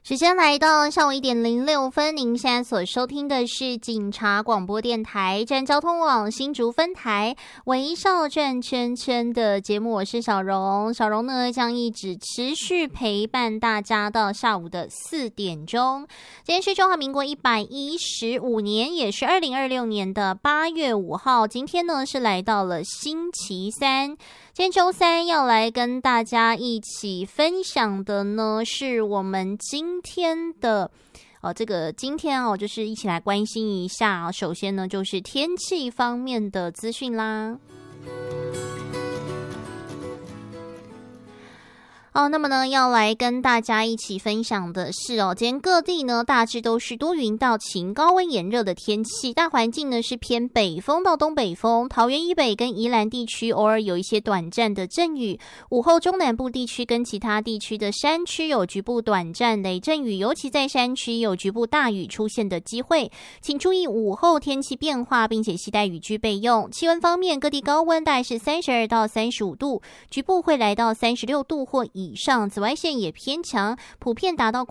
时间来到下午1:06，您现在所收听的是警察广播电台站交通网新竹分台微笑转圈圈的节目，我是小荣。小荣呢将一直持续陪伴大家到下午的4点钟。今天是中华民国115年，也是2026年的8月5号。今天呢是来到了星期三。今天周三要来跟大家一起分享的呢，是我们今天的今天就是一起来关心一下首先呢，就是天气方面的资讯啦。那么呢，要来跟大家一起分享的是今天各地呢大致都是多云到晴，高温炎热的天气，大环境呢是偏北风到东北风，桃园以北跟宜兰地区偶尔有一些短暂的阵雨，午后中南部地区跟其他地区的山区有局部短暂雷阵雨，尤其在山区有局部大雨出现的机会，请注意午后天气变化，并且携带雨具备用。气温方面，各地高温大概是32到35度，局部会来到36度或以上，紫外线也偏强，普遍达到